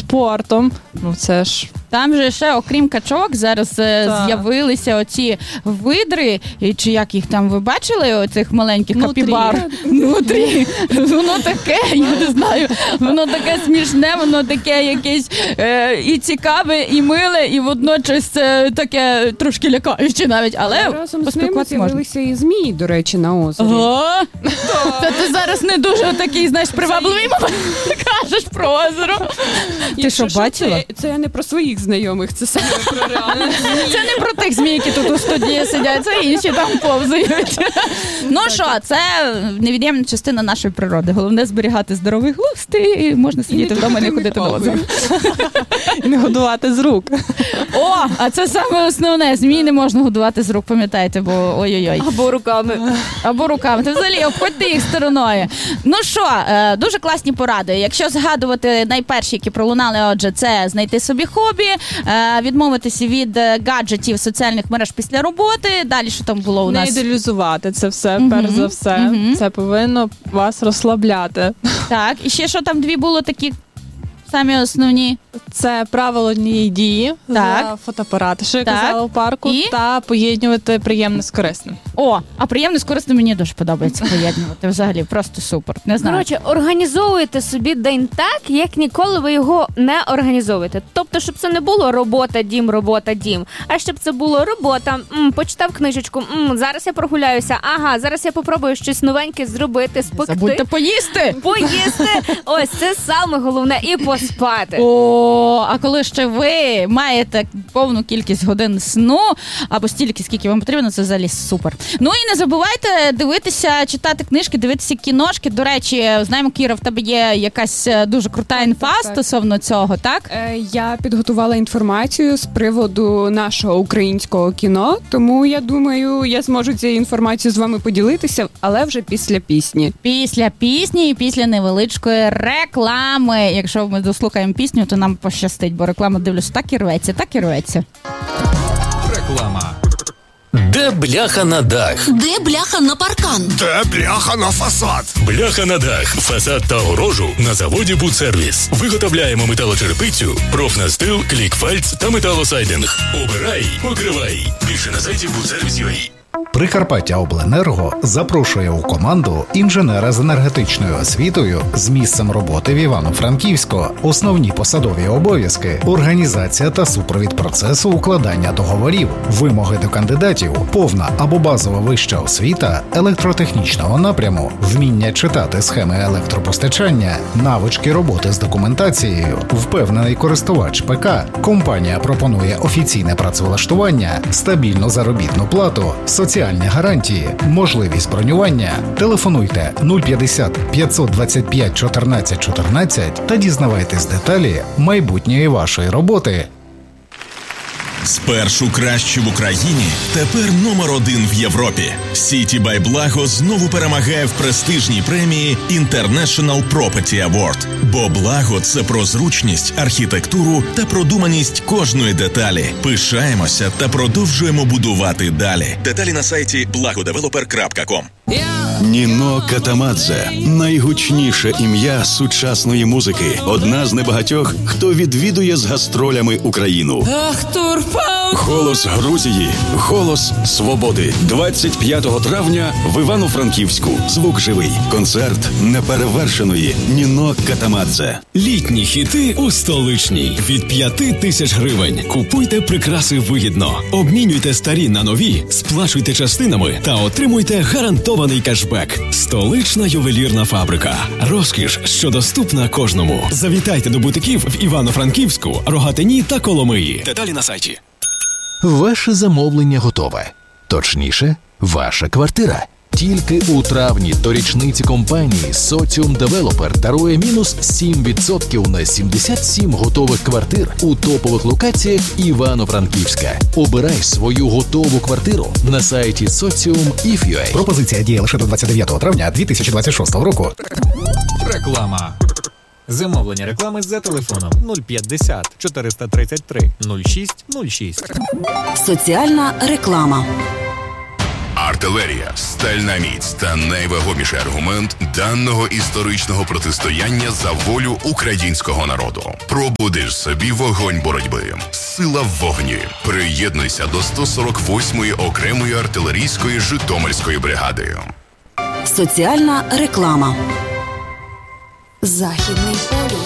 спортом. Ну, це ж... Там же ще, окрім качок, зараз з'явилися оці видри, чи як їх там, ви бачили, оцих маленьких капібар? Внутрі. Воно таке, я не знаю, воно таке смішне, воно таке якесь і цікаве, і миле, і водночас таке трошки лякаюче навіть, але разом з ними з'явилися і змії, до речі, на озері. Та ти зараз не дуже такий, знаєш, привабливий кажеш про озеро. Ти що, бачила? Це я не про своїх знайомих, це саме про реальних змій. Це не про тих змій, які тут у студії сидять, це інші там повзають. Ну що, це невід'ємна частина нашої природи. Головне зберігати здоровий глузд і можна сидіти вдома і не ходити на озеро. І не годувати з рук. О, а це саме основне. Змій не можна годувати з рук, пам'ятаєте, бо ой-ой-ой. Або руками. Ти взагалі обходьте їх стороною. Ну що, дуже класні поради. Якщо згадувати найперші, які пролунали, отже, це знайти собі хобі, відмовитися від гаджетів, соціальних мереж після роботи. Далі, що там було у нас? Не ідеалізувати це все, перш за все. Це повинно вас розслабляти. Так, і ще що там дві було такі самі основні? Це правило однієї дії за фотоапарат, що я казала у парку, та поєднувати приємне з корисним. О, а приємне з корисним мені дуже подобається поєднувати. Взагалі, просто супер. Не знаю. Коротше, організовуйте собі день так, як ніколи ви його не організовуєте. Тобто, щоб це не було робота, дім, а щоб це було робота, почитав книжечку, зараз я прогуляюся, зараз я попробую щось новеньке зробити, спекти. Забудьте поїсти! Ось, це саме головне, і поспати. А коли ще ви маєте повну кількість годин сну, або стільки, скільки вам потрібно, це взагалі супер. Ну і не забувайте дивитися, читати книжки, дивитися кіношки. До речі, знаємо, Кіра, в тебе є якась дуже крута інфа стосовно цього, так? Я підготувала інформацію з приводу нашого українського кіно, тому я думаю, я зможу цією інформацією з вами поділитися, але вже після пісні. Після пісні і після невеличкої реклами. Якщо ми дослухаємо пісню, то нам пощастить, бо реклама, дивлюсь, так і рветься. Реклама. Де бляха на дах? Де бляха на паркан? Де бляха на фасад? Бляха на дах, фасад та огорожу на заводі «Будсервіс». Виготовляємо металочерепицю, профнастил, клікфальц та металосайдинг. Обирай, покривай. Більше на сайті «Будсервіс.UA». Прикарпаттяобленерго запрошує у команду інженера з енергетичною освітою з місцем роботи в Івано-Франківську. Основні посадові обов'язки – організація та супровід процесу укладання договорів, вимоги до кандидатів, повна або базова вища освіта електротехнічного напряму, вміння читати схеми електропостачання, навички роботи з документацією, впевнений користувач ПК. Компанія пропонує офіційне працевлаштування, стабільну заробітну плату, соціальні гарантії, можливість бронювання. Телефонуйте 050 525 14 14 та дізнавайтесь деталі майбутньої вашої роботи. Спершу краще в Україні, тепер номер 1 в Європі. City by Blago знову перемагає в престижній премії International Property Award. Бо Благо – це про зручність, архітектуру та продуманість кожної деталі. Пишаємося та продовжуємо будувати далі. Деталі на сайті blagodeveloper.com. Ніно Катамадзе – найгучніше ім'я сучасної музики. Одна з небагатьох, хто відвідує з гастролями Україну. Голос Грузії, голос свободи. 25 травня в Івано-Франківську. Звук живий. Концерт неперевершеної Ніно Катамадзе. Літні хіти у столичній. Від 5000 гривень. Купуйте прикраси вигідно. Обмінюйте старі на нові, сплачуйте частинами та отримуйте гарантований кешбек. Столична ювелірна фабрика. Розкіш, що доступна кожному. Завітайте до бутиків в Івано-Франківську, Рогатині та Коломиї. Деталі на сайті. Ваше замовлення готове. Точніше, ваша квартира. Тільки у травні до річниці компанії Socium Developer дарує мінус 7% на 77 готових квартир у топових локаціях Івано-Франківська. Обирай свою готову квартиру на сайті Socium.if.ua. Пропозиція діє лише до 29 травня 2026 року. Реклама. Замовлення реклами за телефоном 050 433 06 06. Соціальна реклама. артилерія, стальна міць та найвагоміший аргумент даного історичного протистояння за волю українського народу. Пробудиш собі вогонь боротьби. Сила в вогні. Приєднуйся до 148-ї окремої артилерійської Житомирської бригади. Соціальна реклама. Західний